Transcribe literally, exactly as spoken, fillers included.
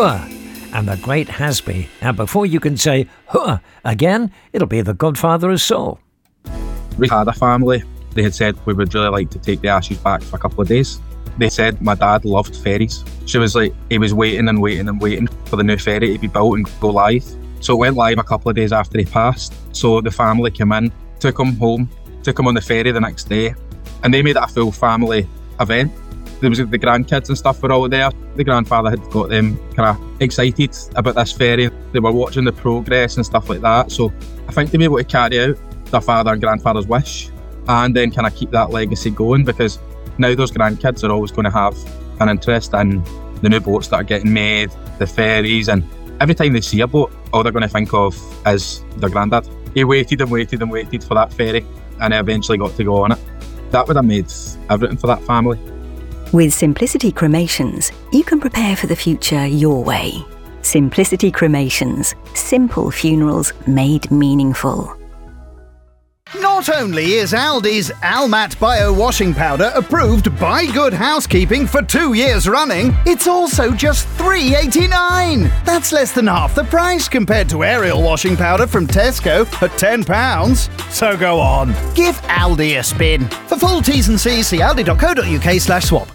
huh, and the great Hasby. And before you can say, huh, again, it'll be the godfather of soul. We had a family. They had said we would really like to take the Ashes back for a couple of days. They said my dad loved ferries. She was like, he was waiting and waiting and waiting for the new ferry to be built and go live. So it went live a couple of days after he passed. So the family came in, took him home, took him on the ferry the next day, and they made it a full family event. There was the grandkids and stuff were all there. The grandfather had got them kind of excited about this ferry. They were watching the progress and stuff like that. So I think to be able to carry out their father and grandfather's wish and then kind of keep that legacy going, because now those grandkids are always going to have an interest in the new boats that are getting made, the ferries, and every time they see a boat, all they're going to think of is their granddad. He waited and waited and waited for that ferry and he eventually got to go on it. That would have made everything for that family. With Simplicity Cremations, you can prepare for the future your way. Simplicity Cremations. Simple funerals made meaningful. Not only is Aldi's Almat Bio Washing Powder approved by Good Housekeeping for two years running, it's also just three dollars and eighty-nine cents. That's less than half the price compared to Ariel Washing Powder from Tesco at ten pounds. So go on, give Aldi a spin. For full T's and C's, see aldi dot co dot uk slash swap.